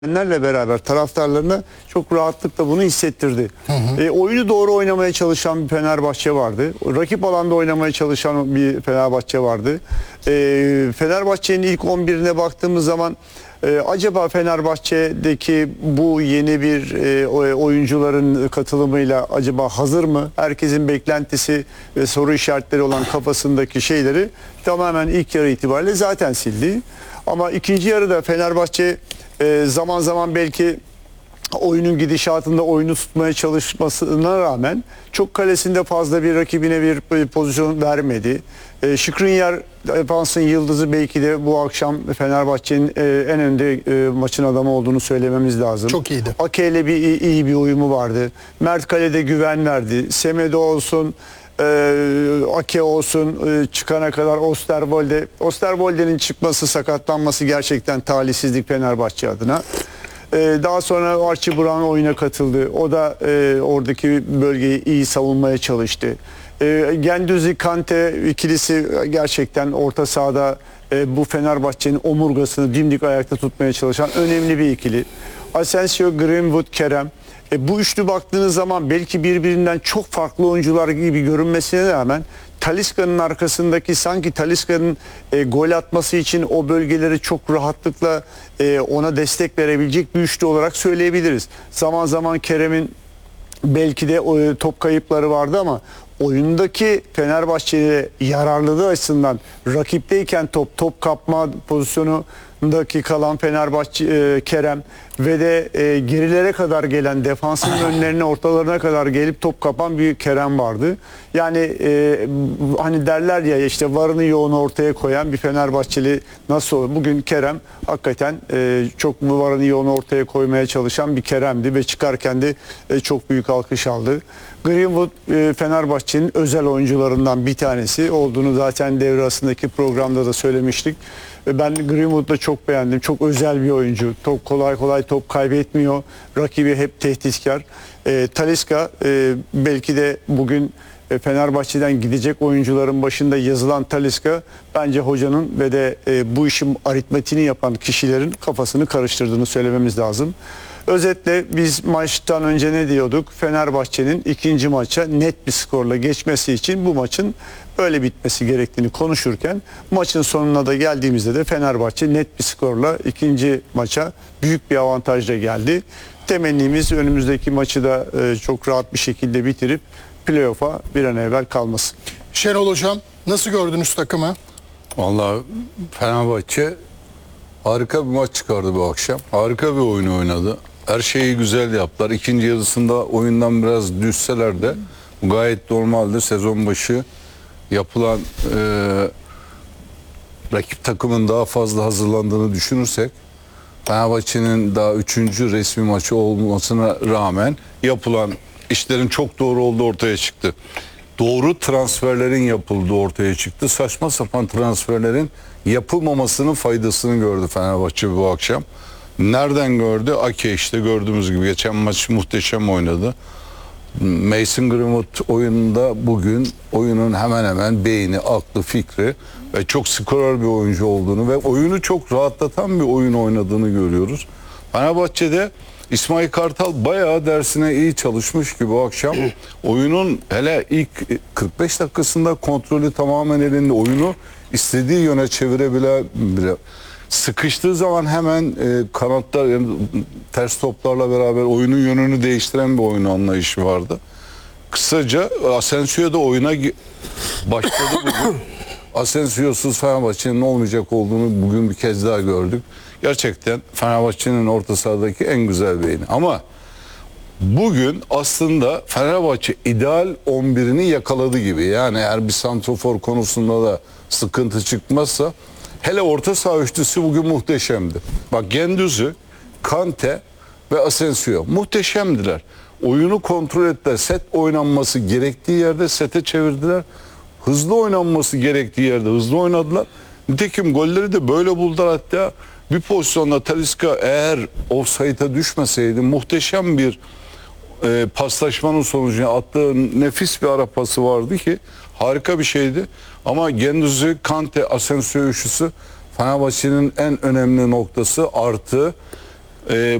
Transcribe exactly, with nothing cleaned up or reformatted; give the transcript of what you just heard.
Lerle beraber taraftarlarına çok rahatlıkla bunu hissettirdi. Hı hı. E, oyunu doğru oynamaya çalışan bir Fenerbahçe vardı. Rakip alanda oynamaya çalışan bir Fenerbahçe vardı. E, Fenerbahçe'nin ilk on birine baktığımız zaman e, acaba Fenerbahçe'deki bu yeni bir e, oyuncuların katılımıyla acaba hazır mı? Herkesin beklentisi ve soru işaretleri olan kafasındaki şeyleri tamamen ilk yarı itibariyle zaten sildi. Ama ikinci yarıda Fenerbahçe Ee, zaman zaman belki oyunun gidişatında oyunu tutmaya çalışmasına rağmen çok kalesinde fazla bir rakibine bir, bir pozisyon vermedi. Ee, Skriniar defansın yıldızı belki de bu akşam Fenerbahçe'nin e, en önde e, maçın adamı olduğunu söylememiz lazım. Çok iyiydi. Ake ile bir iyi, iyi bir uyumu vardı. Mert kalede güven verdi. Semedo olsun, Ee, Ake olsun, e, çıkana kadar Osterwolde. Osterwolde'nin çıkması, sakatlanması gerçekten talihsizlik Fenerbahçe adına. Ee, daha sonra Archie Brown oyuna katıldı. O da e, oradaki bölgeyi iyi savunmaya çalıştı. E, Gendüzi Kante ikilisi gerçekten orta sahada e, bu Fenerbahçe'nin omurgasını dimdik ayakta tutmaya çalışan önemli bir ikili. Asensio, Greenwood, Kerem. E, bu üçlü baktığınız zaman belki birbirinden çok farklı oyuncular gibi görünmesine rağmen Talisca'nın arkasındaki sanki Talisca'nın e, gol atması için o bölgeleri çok rahatlıkla e, ona destek verebilecek bir üçlü olarak söyleyebiliriz. Zaman zaman Kerem'in belki de o, top kayıpları vardı ama oyundaki Fenerbahçe'ye yararlılığı açısından rakipteyken top top kapma pozisyonundaki kalan Fenerbahçe e, Kerem ve de e, gerilere kadar gelen defansın önlerine ortalarına kadar gelip top kapan bir Kerem vardı. Yani e, hani derler ya işte varını yoğunu ortaya koyan bir Fenerbahçeli nasıl olur? Bugün Kerem hakikaten e, çok varını yoğunu ortaya koymaya çalışan bir Kerem'di ve çıkarken de e, çok büyük alkış aldı. Greenwood e, Fenerbahçe'nin özel oyuncularından bir tanesi olduğunu zaten devre arasındaki programda da söylemiştik. E, ben Greenwood'u çok beğendim. Çok özel bir oyuncu. Top kolay kolay top kaybetmiyor. Rakibi hep tehditkar. E, Talisca e, belki de bugün e, Fenerbahçe'den gidecek oyuncuların başında yazılan Talisca bence hocanın ve de e, bu işin aritmetiğini yapan kişilerin kafasını karıştırdığını söylememiz lazım. Özetle biz maçtan önce ne diyorduk? Fenerbahçe'nin ikinci maça net bir skorla geçmesi için bu maçın öyle bitmesi gerektiğini konuşurken maçın sonuna da geldiğimizde de Fenerbahçe net bir skorla ikinci maça büyük bir avantajla geldi. Temennimiz önümüzdeki maçı da e, çok rahat bir şekilde bitirip playoff'a bir an evvel kalması. Şenol Hocam nasıl gördünüz takımı? Vallahi Fenerbahçe harika bir maç çıkardı bu akşam. Harika bir oyun oynadı. Her şeyi güzel yaptılar. İkinci yarısında oyundan biraz düşseler de gayet normaldi. Sezon başı yapılan e, rakip takımın daha fazla hazırlandığını düşünürsek Fenerbahçe'nin daha üçüncü resmi maçı olmasına rağmen yapılan işlerin çok doğru olduğu ortaya çıktı. Doğru transferlerin yapıldığı ortaya çıktı. Saçma sapan transferlerin yapılmamasının faydasını gördü Fenerbahçe bu akşam. Nereden gördü? Ake işte gördüğümüz gibi geçen maç muhteşem oynadı. Mason Greenwood oyununda bugün oyunun hemen hemen beyni, aklı, fikri ve çok skorer bir oyuncu olduğunu ve oyunu çok rahatlatan bir oyun oynadığını görüyoruz. Fenerbahçe'de İsmail Kartal bayağı dersine iyi çalışmış ki bu akşam oyunun hele ilk kırk beş dakikasında kontrolü tamamen elinde, oyunu istediği yöne çevirebilen bile. Sıkıştığı zaman hemen e, kanatlar yani ters toplarla beraber oyunun yönünü değiştiren bir oyun anlayışı vardı. Kısaca Asensio da oyuna başladı bugün. Asensio'suz Fenerbahçe'nin olmayacak olduğunu bugün bir kez daha gördük. Gerçekten Fenerbahçe'nin orta sahadaki en güzel beyni. Ama bugün aslında Fenerbahçe ideal on birini yakaladı gibi. Yani eğer bir santrofor konusunda da sıkıntı çıkmazsa hele orta saha üçlüsü bugün muhteşemdi. Bak Gendüzi, Kante ve Asensio muhteşemdiler. Oyunu kontrol ettiler. Set oynanması gerektiği yerde sete çevirdiler. Hızlı oynanması gerektiği yerde hızlı oynadılar. Nitekim golleri de böyle buldular. Hatta bir pozisyonda Talisca eğer offside'a düşmeseydi muhteşem bir e, paslaşmanın sonucunda attığı nefis bir ara pası vardı ki harika bir şeydi. Ama Gendüzi, Kante, Asensio üçlüsü Fenerbahçe'nin en önemli noktası artı e,